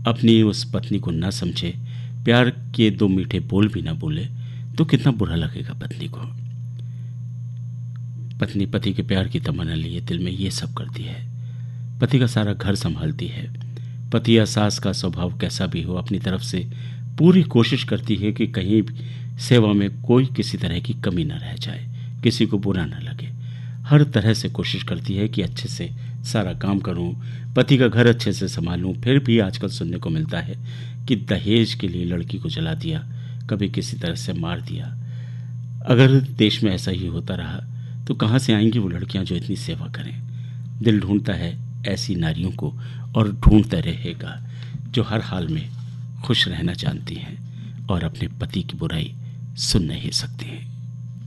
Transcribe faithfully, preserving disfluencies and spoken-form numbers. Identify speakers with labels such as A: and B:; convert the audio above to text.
A: अपनी उस पत्नी को ना समझे, प्यार के दो मीठे बोल भी ना बोले, तो कितना बुरा लगेगा पत्नी को। पत्नी पति के प्यार की तमन्ना लिए दिल में ये सब करती है, पति का सारा घर संभालती है। पति या सास का स्वभाव कैसा भी हो, अपनी तरफ से पूरी कोशिश करती है कि कहीं भी सेवा में कोई किसी तरह की कमी न रह जाए, किसी को बुरा न लगे। हर तरह से कोशिश करती है कि अच्छे से सारा काम करूं, पति का घर अच्छे से संभालूं। फिर भी आजकल सुनने को मिलता है कि दहेज के लिए लड़की को जला दिया, कभी किसी तरह से मार दिया। अगर देश में ऐसा ही होता रहा तो कहाँ से आएंगी वो लड़कियां जो इतनी सेवा करें। दिल ढूंढता है ऐसी नारियों को, और ढूंढता रहेगा, जो हर हाल में खुश रहना जानती हैं और अपने पति की बुराई सुन नहीं सकती हैं।